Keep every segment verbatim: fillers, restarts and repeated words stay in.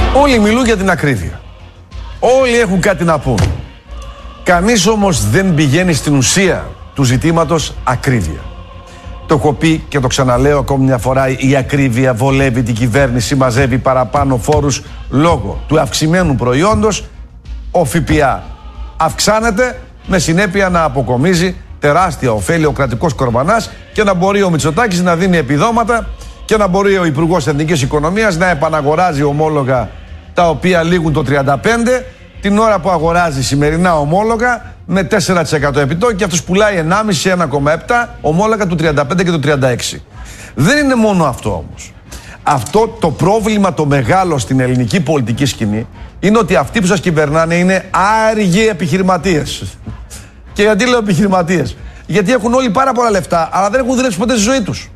Όλοι μιλούν για την ακρίβεια. Όλοι έχουν κάτι να πούν. Κανείς όμως δεν πηγαίνει στην ουσία του ζητήματος ακρίβεια. Το έχω πει και το ξαναλέω ακόμη μια φορά, η ακρίβεια βολεύει την κυβέρνηση, μαζεύει παραπάνω φόρους λόγω του αυξημένου προϊόντος. Ο ΦΠΑ αυξάνεται με συνέπεια να αποκομίζει τεράστια ωφέλη ο κρατικός κορβανάς και να μπορεί ο Μητσοτάκης να δίνει επιδόματα και να μπορεί ο Υπουργός Εθνικής Οικονομίας να επαναγοράζει ομόλογα τα οποία λήγουν το τριάντα πέντε την ώρα που αγοράζει σημερινά ομόλογα με τέσσερα τοις εκατό επιτόκιο και αυτός πουλάει ενάμιση με ένα κόμμα επτά ομόλογα του τριάντα πέντε και του τριάντα έξι. Δεν είναι μόνο αυτό όμως. Αυτό το πρόβλημα το μεγάλο στην ελληνική πολιτική σκηνή είναι ότι αυτοί που σας κυβερνάνε είναι άργοι επιχειρηματίες. Και γιατί λέω επιχειρηματίες? Γιατί έχουν όλοι πάρα πολλά λεφτά, αλλά δεν έχουν δουλέψει ποτέ στη ζωή τους.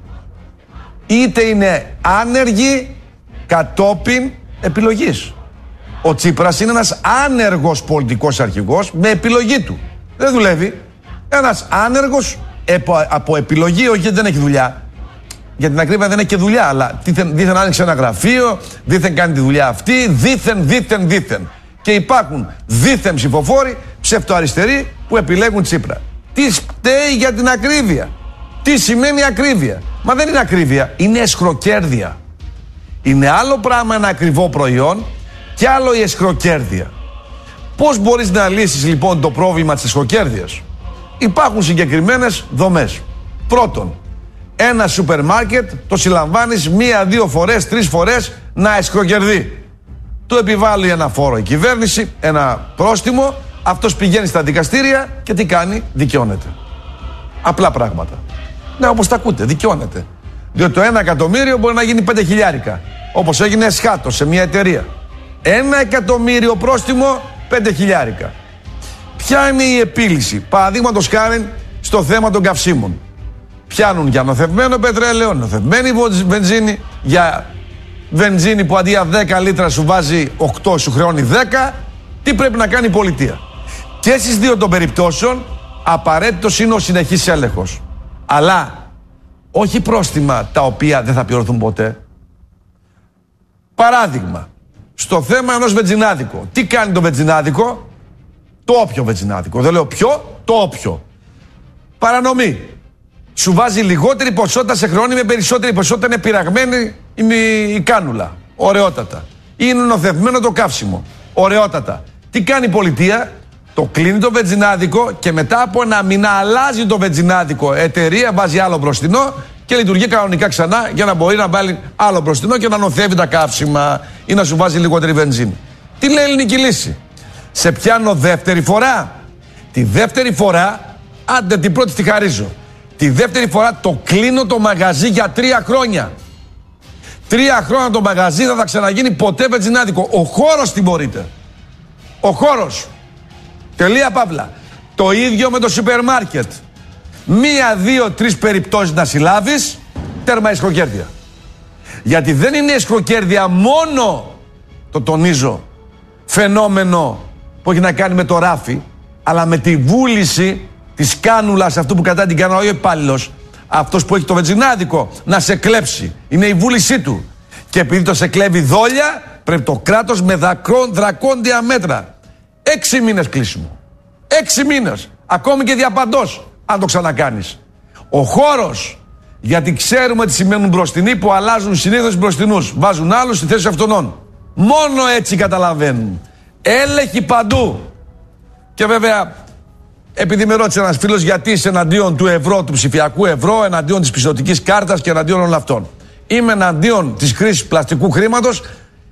Είτε είναι άνεργοι κατόπιν επιλογής. Ο Τσίπρας είναι ένας άνεργος πολιτικός αρχηγός με επιλογή του. Δεν δουλεύει. Ένας άνεργος από, από επιλογή, όχι γιατί δεν έχει δουλειά. Για την ακρίβεια δεν έχει και δουλειά, αλλά δίθεν, δίθεν άνοιξε ένα γραφείο, δίθεν κάνει τη δουλειά αυτή, δίθεν, δίθεν, δίθεν. Και υπάρχουν δίθεν ψηφοφόροι, ψευτοαριστεροί, που επιλέγουν Τσίπρα. Τι φταίει για την ακρίβεια? Τι σημαίνει ακρίβεια? Μα δεν είναι ακρίβεια, είναι εσχροκέρδεια. Είναι άλλο πράγμα ένα ακριβό προϊόν και άλλο η εσχροκέρδεια. Πώς μπορείς να λύσεις λοιπόν το πρόβλημα της εσχροκέρδειας? Υπάρχουν συγκεκριμένες δομές. Πρώτον, ένα σούπερ μάρκετ το συλλαμβάνεις μία, δύο φορές, τρεις φορές να εσχροκερδεί. Του επιβάλλει ένα φόρο η κυβέρνηση, ένα πρόστιμο, αυτός πηγαίνει στα δικαστήρια και τι κάνει? Δικαιώνεται. Απλά πράγματα. Ναι, όπως τα ακούτε, δικαιώνεται. Διότι το ένα εκατομμύριο μπορεί να γίνει πέντε χιλιάρικα. Όπως έγινε εσχάτως σε μια εταιρεία. Ένα εκατομμύριο πρόστιμο, πέντε χιλιάρικα. Ποια είναι η επίλυση? Παραδείγματος χάρη στο θέμα των καυσίμων. Πιάνουν για νοθευμένο πετρέλαιο, νοθευμένη βενζίνη, για βενζίνη που αντί για δέκα λίτρα σου βάζει οκτώ, σου χρεώνει δέκα. Τι πρέπει να κάνει η πολιτεία? Και στις δύο των περιπτώσεων απαραίτητος είναι ο συνεχής έλεγχος. Αλλά όχι πρόστιμα τα οποία δεν θα πληρωθούν ποτέ. Παράδειγμα, στο θέμα ενός βενζινάδικου. Τι κάνει το βενζινάδικο? Το όποιο βενζινάδικο. Δεν λέω ποιο, το όποιο. Παρανομή. Σου βάζει λιγότερη ποσότητα, σε χρεώνει με περισσότερη ποσότητα, είναι πειραγμένη η κάνουλα. Ωραιότατα. Είναι νοθευμένο το καύσιμο. Ωραιότατα. Τι κάνει η πολιτεία? Το κλείνει το βενζινάδικο και μετά από ένα μήνα αλλάζει το βενζινάδικο εταιρεία, βάζει άλλο μπροστινό και λειτουργεί κανονικά ξανά για να μπορεί να βάλει άλλο μπροστινό και να νοθεύει τα καύσιμα ή να σου βάζει λιγότερη βενζίνη. Τι λέει η ελληνική λύση? Σε πιάνω δεύτερη φορά. Τη δεύτερη φορά, άντε την πρώτη τη χαρίζω. Τη δεύτερη φορά το κλείνω το μαγαζί για τρία χρόνια. Τρία χρόνια το μαγαζί δεν θα ξαναγίνει ποτέ βενζινάδικο. Ο χώρος τιμωρείται. Ο χώρος. Τελεία παύλα. Το ίδιο με το σούπερ μάρκετ. Μία, δύο, τρεις περιπτώσεις να συλλάβεις, τέρμα εσχροκέρδεια. Γιατί δεν είναι εσχροκέρδεια μόνο, το τονίζω, φαινόμενο που έχει να κάνει με το ράφι, αλλά με τη βούληση της κάνουλας αυτού που κρατάει την κάνουλα, όχι ο υπάλληλος, αυτός που έχει το βενζινάδικο, να σε κλέψει. Είναι η βούλησή του. Και επειδή το σε κλέβει δόλια, πρέπει το κράτος με δρακόντια μέτρα. Έξι μήνες κλείσιμο. Έξι μήνες. Ακόμη και διαπαντός, αν το ξανακάνεις. Ο χώρος, γιατί ξέρουμε τι σημαίνουν μπροστινοί που αλλάζουν συνήθως μπροστινούς. Βάζουν άλλους στη θέση αυτονών. Μόνο έτσι καταλαβαίνουν. Έλεγχοι παντού. Και βέβαια, επειδή με ρώτησε ένας φίλος γιατί είσαι εναντίον του ευρώ, του ψηφιακού ευρώ, εναντίον της πιστωτικής κάρτας και εναντίον όλων αυτών. Είμαι εναντίον της χρήσης πλαστικού χρήματος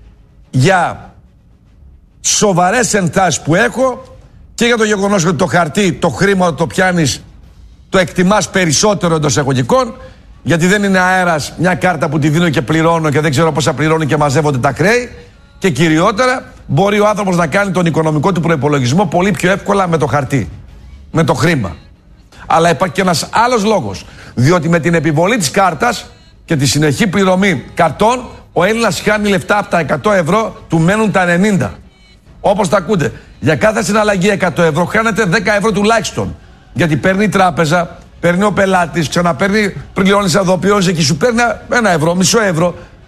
για σοβαρές ενστάσεις που έχω και για το γεγονός ότι το χαρτί, το χρήμα το πιάνεις, το εκτιμάς περισσότερο εντός εισαγωγικών, γιατί δεν είναι αέρας μια κάρτα που τη δίνω και πληρώνω και δεν ξέρω πόσα πληρώνω και μαζεύονται τα χρέη. Και κυριότερα, μπορεί ο άνθρωπος να κάνει τον οικονομικό του προϋπολογισμό πολύ πιο εύκολα με το χαρτί, με το χρήμα. Αλλά υπάρχει και ένας άλλος λόγος. Διότι με την επιβολή της κάρτας και τη συνεχή πληρωμή καρτών, ο Έλληνας χάνει λεφτά από τα εκατό ευρώ, του μένουν τα ενενήντα. Όπως τα ακούτε. Για κάθε συναλλαγή εκατό ευρώ χάνεται δέκα ευρώ τουλάχιστον. Γιατί παίρνει η τράπεζα, παίρνει ο πελάτης, ξαναπαίρνει, πληρώνει αδοποιός, εκεί σου παίρνει ένα ευρώ, μισό ευρώ.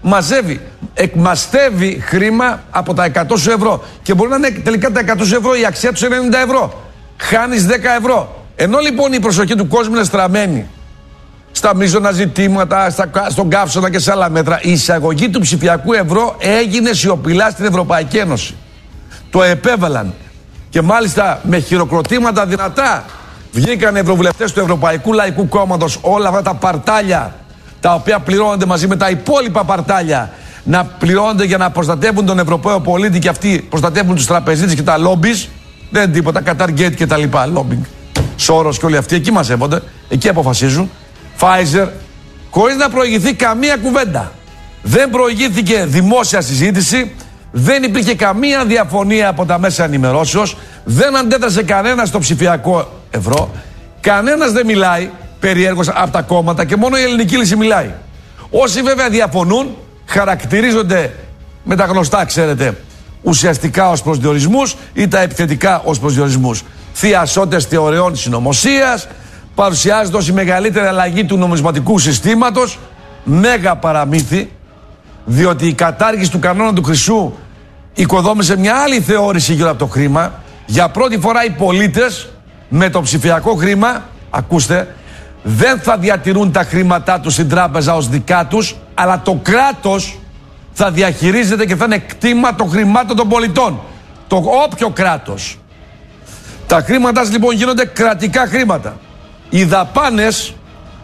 μαζεύει, εκμαστεύει χρήμα από τα εκατό σου ευρώ. Και μπορεί να είναι τελικά τα εκατό σου ευρώ η αξία του ενενήντα ευρώ. Χάνεις δέκα ευρώ. Ενώ λοιπόν η προσοχή του κόσμου είναι στραμμένη στα μείζωνα ζητήματα, στα, στον καύσωνα και σε άλλα μέτρα, η εισαγωγή του ψηφιακού ευρώ έγινε σιωπηλά στην Ευρωπαϊκή Ένωση. Το επέβαλαν. Και μάλιστα με χειροκροτήματα δυνατά βγήκαν οι ευρωβουλευτές του Ευρωπαϊκού Λαϊκού Κόμματος, όλα αυτά τα παρτάλια τα οποία πληρώνονται μαζί με τα υπόλοιπα παρτάλια να πληρώνονται για να προστατεύουν τον Ευρωπαίο πολίτη, και αυτοί προστατεύουν τους τραπεζίτες και τα λόμπις. Δεν είναι τίποτα, Qatargate και τα λοιπά, λόμπινγκ, Σόρος και όλοι αυτοί εκεί μαζεύονται, εκεί αποφασίζουν. Pfizer, χωρίς να προηγηθεί καμία κουβέντα. Δεν προηγήθηκε δημόσια συζήτηση, δεν υπήρχε καμία διαφωνία από τα μέσα ενημερώσεως, δεν αντέδρασε κανένας στο ψηφιακό ευρώ, κανένας δεν μιλάει περιέργως από τα κόμματα και μόνο η Ελληνική Λύση μιλάει. Όσοι βέβαια διαφωνούν χαρακτηρίζονται με τα γνωστά, ξέρετε, ουσιαστικά ως προσδιορισμούς ή τα επιθετικά ως προσδιορισμούς. Θειασότες θεωριών συνωμοσίας, παρουσιάζεται ως η μεγαλύτερη αλλαγή του νομισματικού συστήματος, μέγα παραμύθι, διότι η κατάργηση του κανόνα του χρυσού οικοδόμησε μια άλλη θεώρηση γύρω από το χρήμα. Για πρώτη φορά οι πολίτες με το ψηφιακό χρήμα, ακούστε, δεν θα διατηρούν τα χρήματά τους στην τράπεζα ως δικά τους, αλλά το κράτος θα διαχειρίζεται και θα είναι κτήμα των χρημάτων των πολιτών. Το όποιο κράτος. Τα χρήματά σας λοιπόν γίνονται κρατικά χρήματα. Οι δαπάνες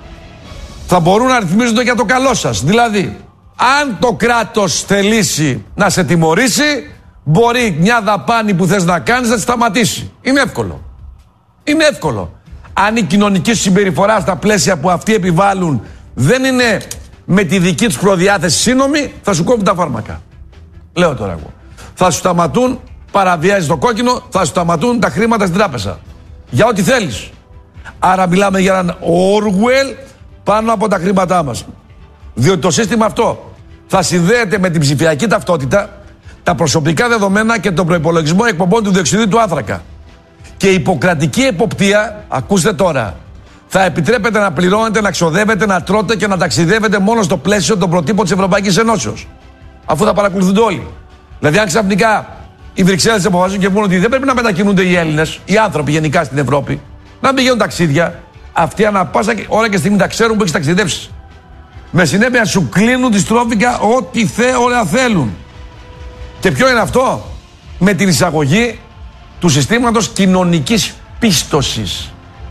θα μπορούν να ρυθμίζονται για το καλό σας. Δηλαδή, αν το κράτος θελήσει να σε τιμωρήσει, μπορεί μια δαπάνη που θες να κάνεις να τη σταματήσει. Είναι εύκολο. Είναι εύκολο. Αν η κοινωνική συμπεριφορά στα πλαίσια που αυτοί επιβάλλουν δεν είναι με τη δική τους προδιάθεση σύνομη, θα σου κόβουν τα φάρμακα. Λέω τώρα εγώ. Θα σου σταματούν, παραβιάζεις το κόκκινο, θα σου σταματούν τα χρήματα στην τράπεζα. Για ό,τι θέλεις. Άρα μιλάμε για έναν Orwell πάνω από τα χρήματά μας. Διότι το σύστημα αυτό θα συνδέεται με την ψηφιακή ταυτότητα, τα προσωπικά δεδομένα και τον προϋπολογισμό εκπομπών του διοξειδίου του άνθρακα. Και η υποκρατική εποπτεία, ακούστε τώρα, θα επιτρέπεται να πληρώνετε, να ξοδεύετε, να τρώτε και να ταξιδεύετε μόνο στο πλαίσιο των προτύπων της Ευρωπαϊκής Ενώσεως. Αφού θα παρακολουθούνται όλοι. Δηλαδή, αν ξαφνικά οι Βρυξέλλες αποφασίζουν και πούν ότι δεν πρέπει να μετακινούνται οι Έλληνες, οι άνθρωποι γενικά στην Ευρώπη, να πηγαίνουν ταξίδια, αυτοί ανά πάσα ώρα και στιγμή τα ξέρουν που έχεις ταξιδέψει. Με συνέπεια σου κλείνουν τη στρόφικα ό,τι θε, όλα θέλουν. Και ποιο είναι αυτό? Με την εισαγωγή του συστήματος κοινωνικής πίστοσης.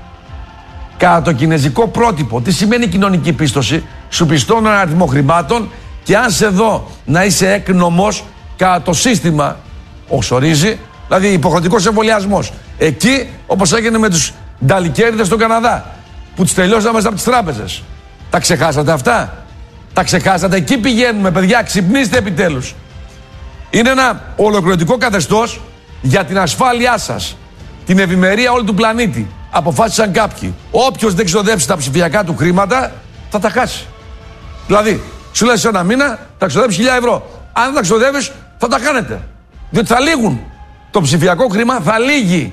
Κατά το κινέζικο πρότυπο. Τι σημαίνει κοινωνική πίστοση? Σου πιστώνουν ένα αριθμό χρημάτων και αν σε δω να είσαι έκνομος κατά το σύστημα, όπως ορίζει, δηλαδή υποχρεωτικός εμβολιασμός. Εκεί, όπως έγινε με τους νταλικέριδες στον Καναδά, που τους τελειώσαμε μέσα από τις τράπεζες. Τα ξεχάσατε αυτά? Τα ξεχάσατε? Εκεί πηγαίνουμε, παιδιά, ξυπνήστε επιτέλους. Είναι ένα ολοκληρωτικό καθεστώς για την ασφάλειά σας, την ευημερία όλου του πλανήτη. Αποφάσισαν κάποιοι. Όποιος δεν ξοδέψει τα ψηφιακά του χρήματα θα τα χάσει. Δηλαδή, σου λέει σε ένα μήνα θα ξοδέψεις χίλια ευρώ. Αν δεν τα ξοδεύεις, θα τα κάνετε. Διότι θα λήγουν. Το ψηφιακό χρήμα θα λύγει.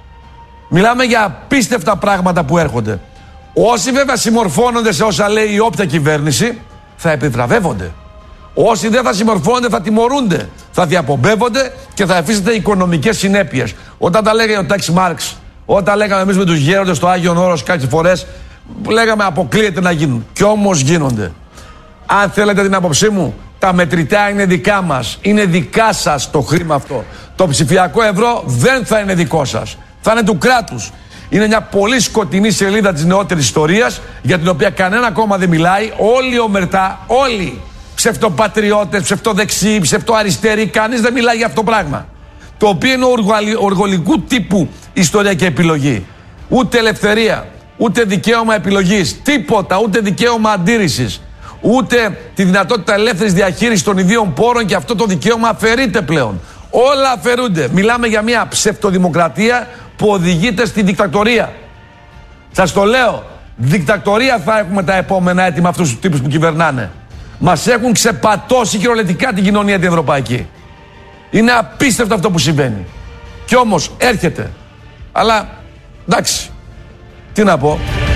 Μιλάμε για απίστευτα πράγματα που έρχονται. Όσοι βέβαια συμμορφώνονται σε όσα λέει η όποια κυβέρνηση, θα επιβραβεύονται. Όσοι δεν θα συμμορφώνονται θα τιμωρούνται, θα διαπομπεύονται και θα εφίσταται οικονομικές συνέπειες. Όταν τα λέγανε ο Τάξ Μάρξ, όταν λέγαμε εμείς με τους γέροντες στο Άγιον Όρος κάποιες φορές, λέγαμε αποκλείεται να γίνουν. Κι όμως γίνονται. Αν θέλετε την άποψή μου, τα μετρητά είναι δικά μας. Είναι δικά σας το χρήμα αυτό. Το ψηφιακό ευρώ δεν θα είναι δικό σας. Θα είναι του κράτους. Είναι μια πολύ σκοτεινή σελίδα της νεότερης ιστορίας, για την οποία κανένα κόμμα δεν μιλάει. Όλοι ομερτά, όλοι. Ψευτοπατριώτες, ψευτοδεξιοί, ψευτοαριστεροί, κανείς δεν μιλάει για αυτό το πράγμα. Το οποίο είναι οργολικού τύπου ιστορία και επιλογή. Ούτε ελευθερία, ούτε δικαίωμα επιλογής, τίποτα, ούτε δικαίωμα αντίρρησης, ούτε τη δυνατότητα ελεύθερης διαχείρισης των ιδίων πόρων, και αυτό το δικαίωμα αφαιρείται πλέον. Όλα αφαιρούνται. Μιλάμε για μια ψευτοδημοκρατία που οδηγείται στη δικτατορία. Σας το λέω, δικτατορία θα έχουμε τα επόμενα έτη με αυτούς τους τύπους που κυβερνάνε. Μας έχουν ξεπατώσει κυριολεκτικά την κοινωνία την ευρωπαϊκή. Είναι απίστευτο αυτό που συμβαίνει. Κι όμως έρχεται. Αλλά εντάξει, τι να πω.